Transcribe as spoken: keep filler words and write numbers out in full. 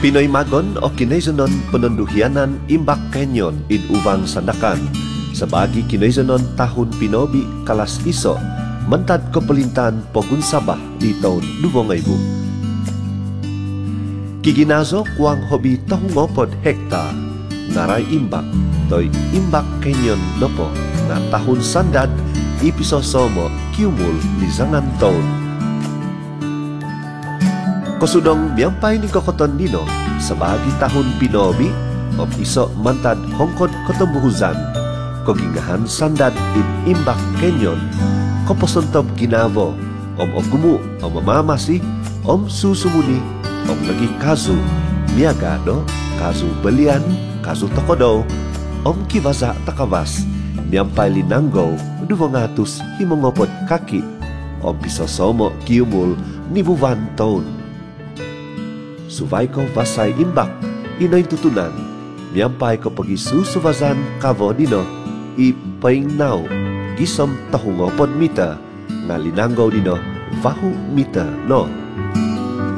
Pinoy Magon o kinaisanon penunduhianan Imbak Canyon in Uvang Sandakan. Sabagi kinaisanon tahun Pinobi kalas iso, mentad kepelintan Pogun Sabah di tahun dua ribu. Kiginazo kuang hobi tahu ngopod hektar, ngaray Imbak, toy Imbak Canyon nopo, na tahun sandad ipiso somo kiumul di zangan tahun. Kosudong biyampay ni kokoton dino, sabagi tahun Pinobi, ob iso mantad hongkod kotombuhuzan, kogingahan sandad in Imbak Canyon, koposontob ginavo, om ogumu, om mamasi, om susumuni, om lagi kazu, miagado, kazu belian, kazu tokodo, om kivaza takawas, biyampay linanggo, duwangatus himongopod kaki, om pisosomo kiumul nibuwan taon. Suvay ko vasay Imbak, inoy tutunan, miyampay ko pagisusuvazan kavo dino, ipaing now, gisom tahungopod mita, nga linanggaw dino, vahu mita no.